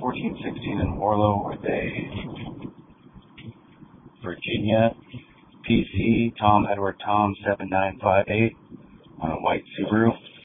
1416 in Orlo with a Virginia PC Tom Edward Tom 7958 on a white Subaru.